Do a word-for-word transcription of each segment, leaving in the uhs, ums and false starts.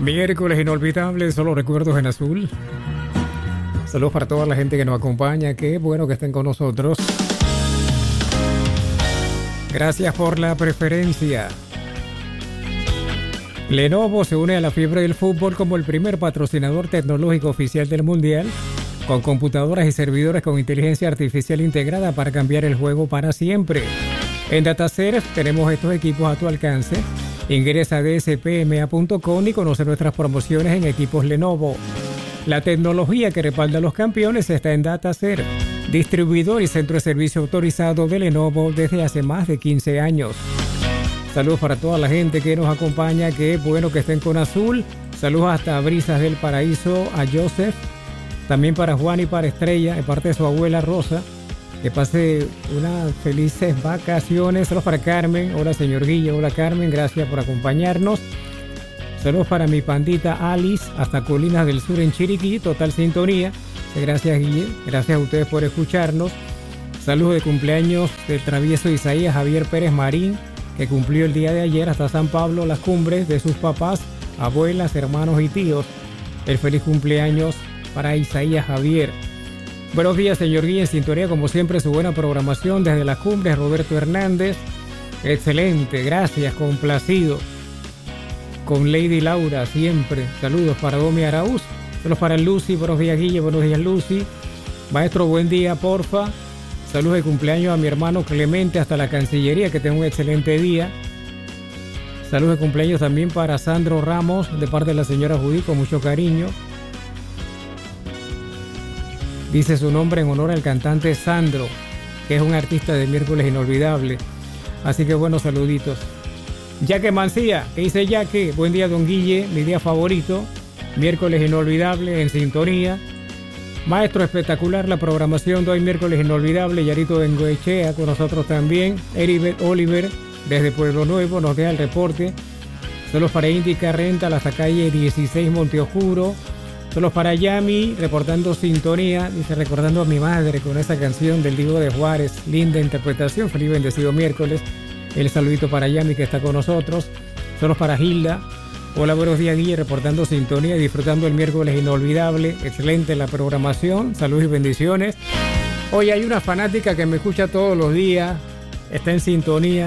Miércoles inolvidable, solo recuerdos en azul. Saludos para toda la gente que nos acompaña. Qué bueno que estén con nosotros. Gracias por la preferencia. Lenovo se une a la fiebre del fútbol como el primer patrocinador tecnológico oficial del Mundial, con computadoras y servidores con inteligencia artificial integrada para cambiar el juego para siempre. En DataServe tenemos estos equipos a tu alcance. Ingresa a d s p m a punto com y conoce nuestras promociones en equipos Lenovo. La tecnología que respalda a los campeones está en DataServe, distribuidor y centro de servicio autorizado de Lenovo desde hace más de quince años. Saludos para toda la gente que nos acompaña, qué bueno que estén con azul. Saludos hasta Brisas del Paraíso, a Joseph, también para Juan y para Estrella, de parte de su abuela Rosa. Que pase unas felices vacaciones. Saludos para Carmen. Hola, señor Guille. Hola, Carmen. Gracias por acompañarnos. Saludos para mi pandita Alice, hasta Colinas del Sur en Chiriquí. Total sintonía. Gracias, Guille. Gracias a ustedes por escucharnos. Saludos de cumpleaños del travieso Isaías Javier Pérez Marín, que cumplió el día de ayer, hasta San Pablo, las cumbres de sus papás, abuelas, hermanos y tíos. El feliz cumpleaños para Isaías Javier. Buenos días, señor Guille, en sintonía, como siempre, su buena programación desde las cumbres. Roberto Hernández, excelente, gracias, complacido. Con Lady Laura, siempre. Saludos para Domi Araúz, saludos para Lucy, buenos días, Guille, buenos días, Lucy. Maestro, buen día, porfa. Saludos de cumpleaños a mi hermano Clemente hasta la Cancillería, que tenga un excelente día. Saludos de cumpleaños también para Sandro Ramos, de parte de la señora Judí, con mucho cariño. Dice su nombre en honor al cantante Sandro, que es un artista de Miércoles Inolvidable. Así que buenos saluditos. Yaque Mancía, ¿qué dice Yaque? Buen día, don Guille, mi día favorito. Miércoles Inolvidable en sintonía. Maestro, espectacular la programación de hoy, Miércoles Inolvidable. Yarito Bengoechea con nosotros también. Eribet Oliver, desde Pueblo Nuevo, nos deja el reporte. Saludos para Indica Renta, hasta calle dieciséis Monteoscuro. Saludos para Yami, reportando sintonía, dice, recordando a mi madre con esa canción del Divo de Juárez. Linda interpretación, feliz bendecido miércoles. El saludito para Yami, que está con nosotros. Saludos para Hilda. Hola, buenos días, Guille, reportando sintonía y disfrutando el Miércoles Inolvidable. Excelente la programación, saludos y bendiciones. Hoy hay una fanática que me escucha todos los días, está en sintonía.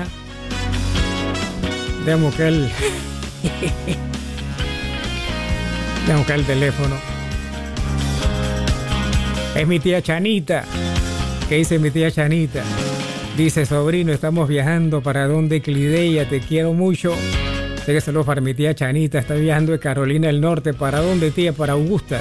Veamos que él... Tengo que el teléfono. Es mi tía Chanita. ¿Qué dice mi tía Chanita? Dice, sobrino, estamos viajando para donde Clideia, te quiero mucho. Sé que saludos para mi tía Chanita. Está viajando de Carolina del Norte. ¿Para dónde, tía? Para Augusta.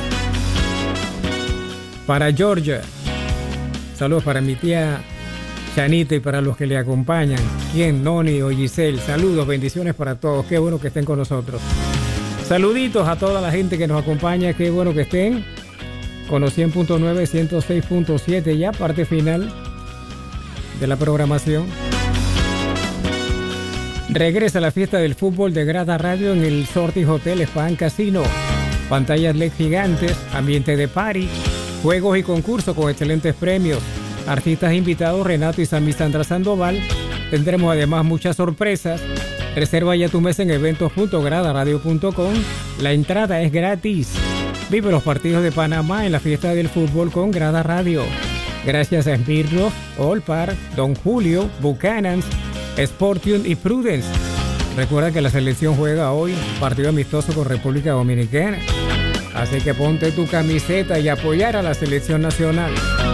Para Georgia. Saludos para mi tía Chanita y para los que le acompañan. ¿Quién? Noni o Giselle. Saludos, bendiciones para todos. Qué bueno que estén con nosotros. Saluditos a toda la gente que nos acompaña, qué bueno que estén con los cien punto nueve, ciento seis punto siete, ya parte final de la programación. Regresa la fiesta del fútbol de Grada Radio en el Sortis Hotel Spa and Casino. Pantallas L E D gigantes, ambiente de party, juegos y concursos con excelentes premios. Artistas invitados Renato y Sammy Sandra Sandoval. Tendremos además muchas sorpresas. Reserva ya tu mesa en eventos punto grada radio punto com. La entrada es gratis. Vive los partidos de Panamá en la fiesta del fútbol con Grada Radio. Gracias a Smirnoff, Olpar, Don Julio, Buchanan's, Sportium y Prudence. Recuerda que la selección juega hoy partido amistoso con República Dominicana. Así que ponte tu camiseta y apoyar a la selección nacional.